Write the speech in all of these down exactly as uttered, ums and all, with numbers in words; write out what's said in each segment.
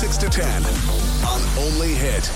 six to ten on Only Hit.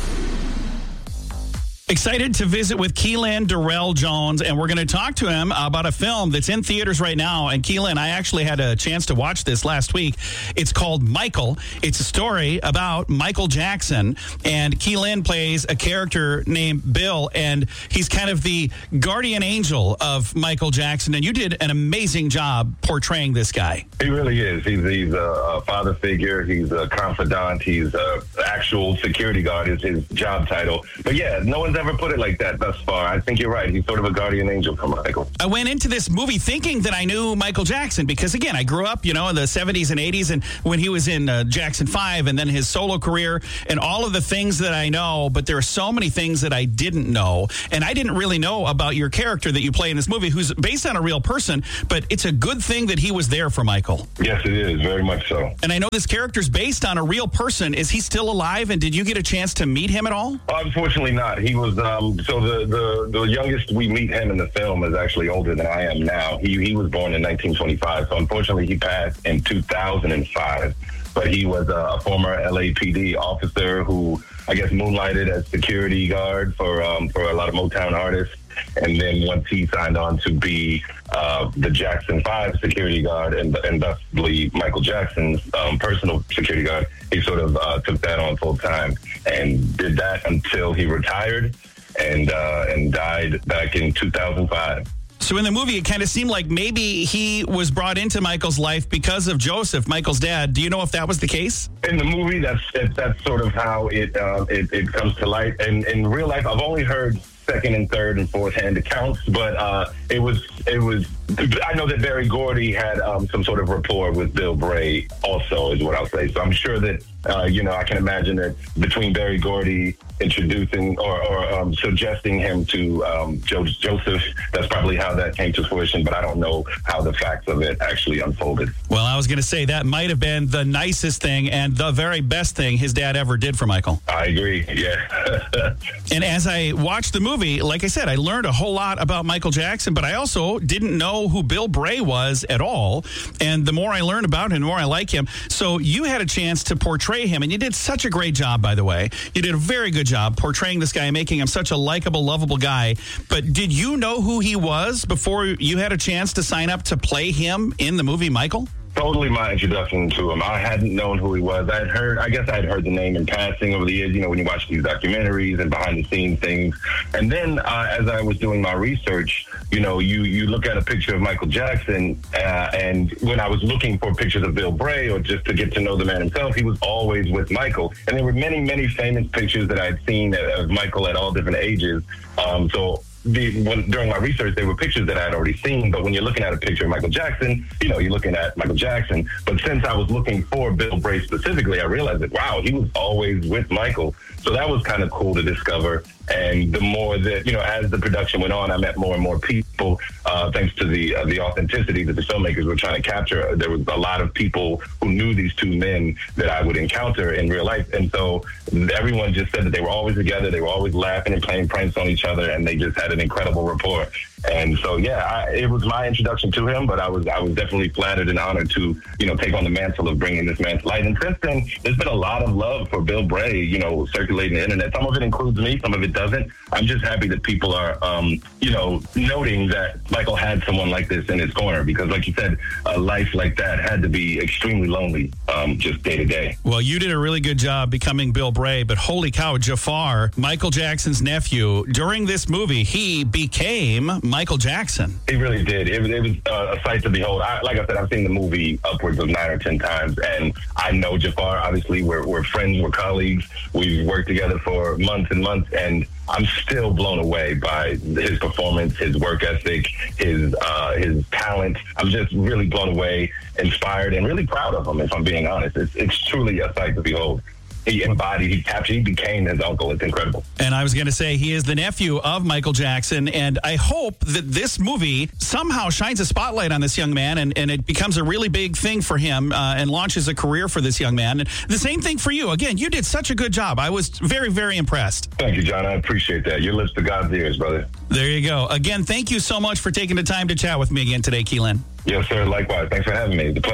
Excited to visit with Keelan Darrell Jones, and we're going to talk to him about a film that's in theaters right now. And Keelan, I actually had a chance to watch this last week. It's called Michael. It's a story about Michael Jackson, and Keelan plays a character named Bill, and he's kind of the guardian angel of Michael Jackson. And you did an amazing job portraying this guy. He really is. He's, he's a, a father figure. He's a confidant. He's an actual security guard is his job title. But yeah, no one's ever put it like that thus far. I think you're right. He's sort of a guardian angel for Michael. I went into this movie thinking that I knew Michael Jackson because, again, I grew up, you know, in the seventies and eighties, and when he was in uh, Jackson five and then his solo career and all of the things that I know, but there are so many things that I didn't know. And I didn't really know about your character that you play in this movie, who's based on a real person, but it's a good thing that he was there for Michael. Yes, it is. Very much so. And I know this character's based on a real person. Is he still alive, and did you get a chance to meet him at all? Unfortunately not. He was, um, so the, the, the youngest we meet him in the film is actually older than I am now. He, he was born in nineteen twenty-five, so unfortunately he passed in two thousand five. But he was a, a former L A P D officer who, I guess, moonlighted as security guard for um, for a lot of Motown artists. And then once he signed on to be uh, the Jackson five security guard and, and thusly Michael Jackson's um, personal security guard, he sort of uh, took that on full time and did that until he retired and uh, and died back in two thousand five. So in the movie, it kind of seemed like maybe he was brought into Michael's life because of Joseph, Michael's dad. Do you know if that was the case? In the movie, that's that's sort of how it uh, it, it comes to light. And in real life, I've only heard second and third and fourth hand accounts, but uh, it was it was. I know that Berry Gordy had um, some sort of rapport with Bill Bray, also, is what I'll say. So I'm sure that uh, you know I can imagine that between Berry Gordy introducing or, or um, suggesting him to um, jo- Joseph, that's probably how that came to fruition. But I don't know how the facts of it actually unfolded. Well, I was going to say that might have been the nicest thing and the very best thing his dad ever did for Michael. I agree. Yeah. And as I watched the movie, like I said, I learned a whole lot about Michael Jackson, but I also didn't know who Bill Bray was at all. And the more I learned about him, the more I like him. So you had a chance to portray him, and you did such a great job, by the way. You did a very good job portraying this guy and making him such a likable, lovable guy. But did you know who he was before you had a chance to sign up to play him in the movie Michael? Totally my introduction to him. I hadn't known who he was. I'd heard, I guess I'd heard the name in passing over the years, you know, when you watch these documentaries and behind the scenes things. And then uh, as I was doing my research, you know, you, you look at a picture of Michael Jackson, uh, and when I was looking for pictures of Bill Bray or just to get to know the man himself, he was always with Michael. And there were many, many famous pictures that I'd seen of Michael at all different ages. Um, so The, when, during my research, there were pictures that I had already seen, but when you're looking at a picture of Michael Jackson, you know, you're looking at Michael Jackson. But since I was looking for Bill Bray specifically, I realized that, wow, he was always with Michael. So that was kind of cool to discover. And the more that, you know, as the production went on, I met more and more people, uh, thanks to the uh, the authenticity that the filmmakers were trying to capture. There was a lot of people who knew these two men that I would encounter in real life. And so everyone just said that they were always together. They were always laughing and playing pranks on each other, and they just had an incredible rapport. And so, yeah, I, it was my introduction to him, but I was I was definitely flattered and honored to, you know, take on the mantle of bringing this man to light. And since then, there's been a lot of love for Bill Bray, you know, circulating the internet. Some of it includes me, some of it doesn't. I'm just happy that people are, um, you know, noting that Michael had someone like this in his corner, because, like you said, a life like that had to be extremely lonely, um, just day to day. Well, you did a really good job becoming Bill Bray, but holy cow, Jafar, Michael Jackson's nephew, during this movie, he became Michael Jackson. He really did. It, it was uh, a sight to behold. I, like I said, I've seen the movie upwards of nine or ten times, and I know Jafar. Obviously, we're, we're friends, we're colleagues. We've worked together for months and months, and I'm still blown away by his performance, his work ethic, his uh, his talent. I'm just really blown away, inspired, and really proud of him, if I'm being honest. It's, it's truly a sight to behold. He embodied, he captured, he became his uncle. It's incredible. And I was going to say, he is the nephew of Michael Jackson, and I hope that this movie somehow shines a spotlight on this young man, and, and it becomes a really big thing for him uh, and launches a career for this young man. And the same thing for you. Again, you did such a good job. I was very, very impressed. Thank you, John. I appreciate that. Your lips to God's ears, brother. There you go. Again, thank you so much for taking the time to chat with me again today, Keelan. Yes, sir. Likewise. Thanks for having me. It's a pleasure.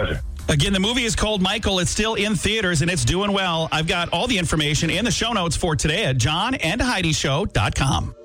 Again, the movie is called Michael. It's still in theaters, and it's doing well. I've got all the information and the show notes for today at john and heidi show dot com.